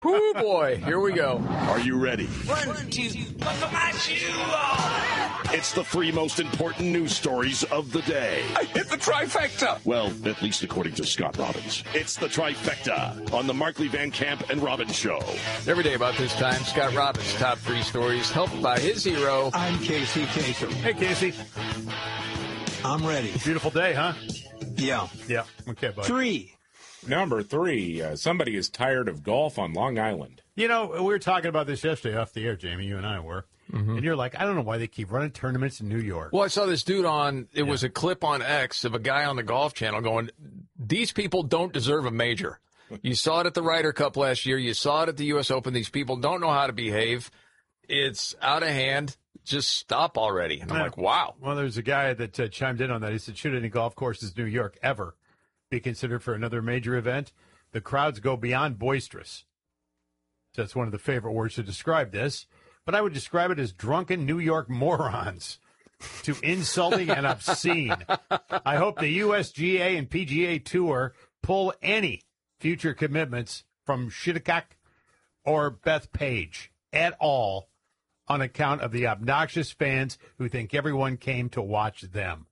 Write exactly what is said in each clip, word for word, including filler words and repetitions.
Whoo, boy. Here we go. Are you ready? One, two, buckle my shoe on. It's the three most important news stories of the day. I hit the trifecta. Well, at least according to Scott Robbins. It's the trifecta on the Markley Van Camp and Robbins Show. Every day about this time, Scott Robbins' top three stories, helped by his hero. I'm Casey Kasem. Hey, Casey. I'm ready. Beautiful day, huh? Yeah. Yeah. Okay, buddy. Three. Number three, uh, somebody is tired of golf on Long Island. You know, we were talking about this yesterday off the air, Jamie. You and I were. Mm-hmm. And you're like, I don't know why they keep running tournaments in New York. Well, I saw this dude on, it Yeah. was a clip on X of a guy on the Golf Channel going, these people don't deserve a major. You saw it at the Ryder Cup last year. You saw it at the U S Open. These people don't know how to behave. It's out of hand. Just stop already. And I'm Yeah. like, wow. Well, there's a guy that uh, chimed in on that. He said, should any golf courses in New York ever be considered for another major event? The crowds go beyond boisterous. So that's one of the favorite words to describe this. But I would describe it as drunken New York morons. Too insulting and obscene. I hope the U S G A and P G A Tour pull any future commitments from Shinnecock or Beth Page at all on account of the obnoxious fans who think everyone came to watch them.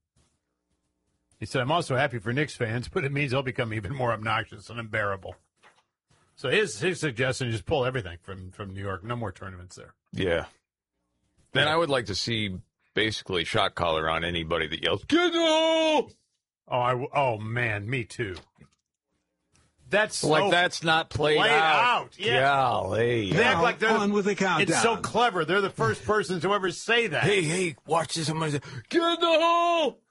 He said, I'm also happy for Knicks fans, but it means they'll become even more obnoxious and unbearable. So his his suggestion is just pull everything from, from New York. No more tournaments there. Yeah. Then I would like to see basically shot collar on anybody that yells, get off! Oh, I, oh man, me too. That's so Like that's not played, played out. out. Yeah. Golly. They act like they're on with the countdown. It's so clever. They're the first persons to ever say that. Hey, hey, watch this. I'm going to say, get in the hole!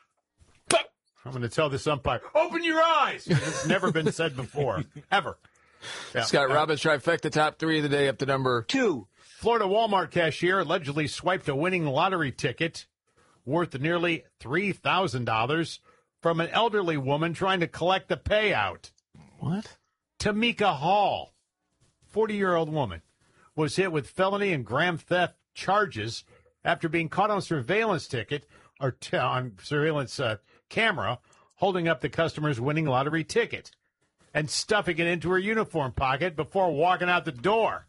I'm going to tell this umpire, open your eyes. It's never been said before, ever. Yeah. Scott Robbins, trifecta, top three of the day up to number Two. Florida Walmart cashier allegedly swiped a winning lottery ticket worth nearly three thousand dollars from an elderly woman trying to collect the payout. What? Tamika Hall, forty-year-old woman, was hit with felony and grand theft charges after being caught on surveillance ticket or t- on surveillance uh, camera holding up the customer's winning lottery ticket and stuffing it into her uniform pocket before walking out the door.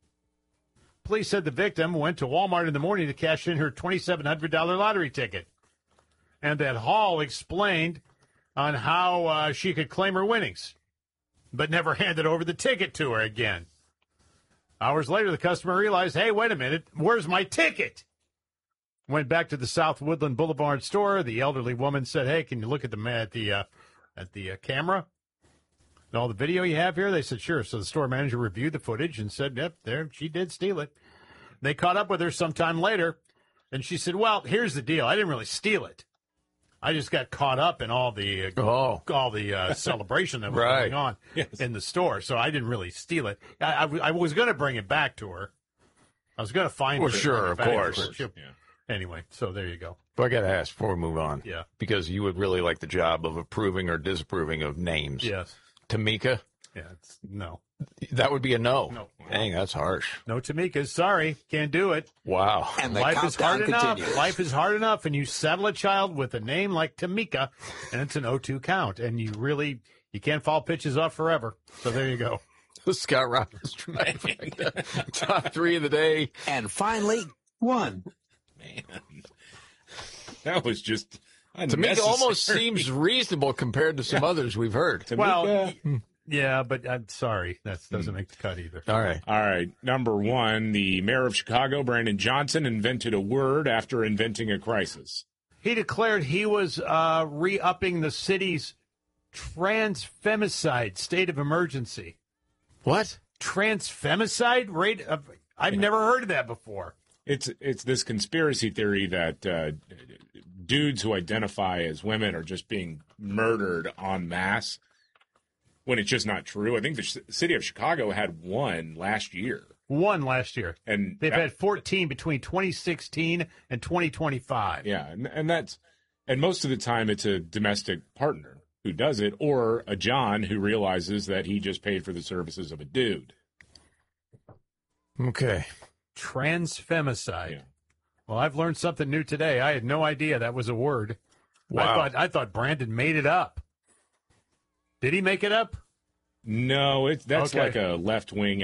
Police said the victim went to Walmart in the morning to cash in her twenty-seven hundred dollars lottery ticket, and that Hall explained on how uh, she could claim her winnings, but never handed over the ticket to her again. Hours later, the customer realized, hey, wait a minute, where's my ticket? Went back to the South Woodland Boulevard store. The elderly woman said, hey, can you look at the at the, uh, at the uh, camera? And all the video you have here? They said, sure. So the store manager reviewed the footage and said, yep, there, she did steal it. They caught up with her sometime later, and she said, well, here's the deal. I didn't really steal it. I just got caught up in all the uh, Oh. all the uh, celebration that was Right. going on Yes. in the store, so I didn't really steal it. I, I, I was going to bring it back to her. I was going to find Well, her. and sure, bring it of back to course. her. She'll- Anyway, so there you go. But I got to ask before we move on. Yeah. Because you would really like the job of approving or disapproving of names. Yes. Tamika, Yeah. It's, no. that would be a no. No. Dang, that's harsh. No Tamikas. Sorry. Can't do it. Wow. And the Life is hard countdown enough. continues. Life is hard enough, and you saddle a child with a name like Tamika, and it's an oh two count, and you really you can't foul pitches off forever. So there you go. Scott Robbins, trifecta, top three of the day. And finally, one. That was just Tamika unnecessary. almost seems reasonable compared to some others we've heard. Tamika. Well, yeah, but I'm sorry, that doesn't make the cut either. All right. All right, number one, the mayor of Chicago, Brandon Johnson, invented a word after inventing a crisis. He declared he was uh, re-upping the city's transfemicide state of emergency. What? Transfemicide rate of? I've never heard of that before. It's it's this conspiracy theory that uh, dudes who identify as women are just being murdered en masse, when it's just not true. I think the c- city of Chicago had one last year, One last year. and They've that- had fourteen between twenty sixteen and twenty twenty-five. yeah, and, and that's and most of the time it's a domestic partner who does it, or a John who realizes that he just paid for the services of a dude. Okay. Transfemicide. Yeah. Well, I've learned something new today. I had no idea that was a word. I Wow. thought I thought Brandon made it up. Did he make it up? No, it's that's Okay. like a left wing